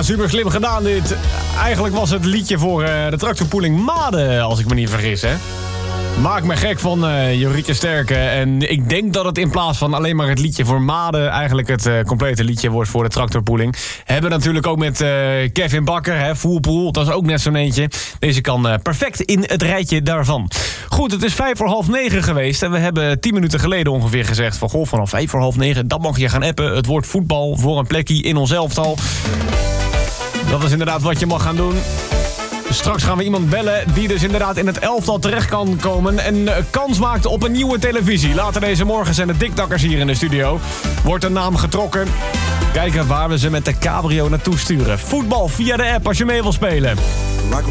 Ja, super slim gedaan dit. Eigenlijk was het liedje voor de tractorpoeling Maden, als ik me niet vergis, hè? Maak me gek van Jorike Sterke. En ik denk dat het in plaats van alleen maar het liedje voor Maden eigenlijk het complete liedje wordt voor de tractorpoeling. Hebben natuurlijk ook met Kevin Bakker, hè, Voerpoel. Dat is ook net zo'n eentje. Deze kan perfect in het rijtje daarvan. Goed, het is 9:05 geweest. En we hebben 10 minuten geleden ongeveer gezegd van goh, vanaf 9:05, dat mag je gaan appen. Het wordt voetbal voor een plekje in ons elftal. Dat is inderdaad wat je mag gaan doen. Straks gaan we iemand bellen die dus inderdaad in het elftal terecht kan komen en kans maakt op een nieuwe televisie. Later deze morgen zijn de dikdakkers hier in de studio. Wordt een naam getrokken. Kijken waar we ze met de cabrio naartoe sturen. Voetbal via de app als je mee wil spelen. Like